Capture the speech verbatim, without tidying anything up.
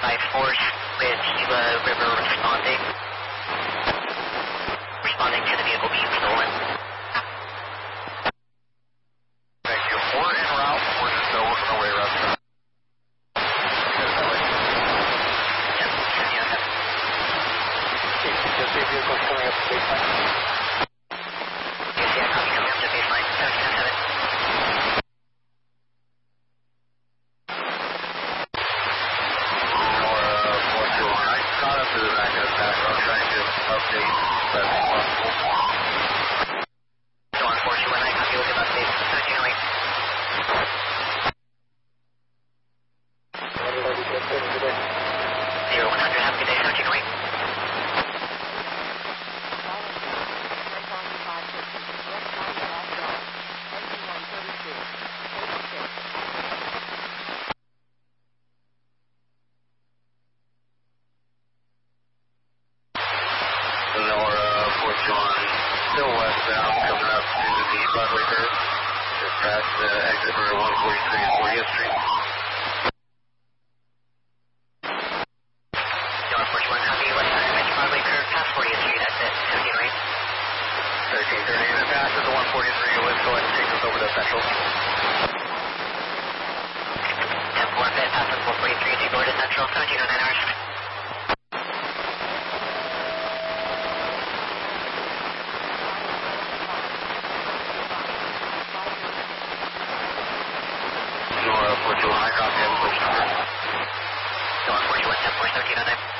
by force with Gila River responding. Responding to the vehicle being stolen. Thank you. We're en route. We're just uh, working our way around. Yep, sure, yeah, okay. Just see vehicles coming up to baseline. Yes, yeah, copy, coming up to baseline, seventeen oh seven. To the back of the back, I'm trying to update as possible. So on four two one nine, copy, look at update, seventeen oh eight. Zero one hundred, have a good day, seventeen oh eight. Still westbound, coming up to the Broadway curve, just past the exit for one forty-three and fortieth Street. John four two one, copy, west side of Edge Broadway curve, past fortieth Street, that's it, seventeen oh eight. thirteen thirty, and it passes the one forty-three, let's go ahead and take us over to Central. ten four, fit, passes four forty-three, take over to Central, seventeen oh nine hours. four two one, I copy, I'm pushing over. John four two one, ten four, seventeen oh nine.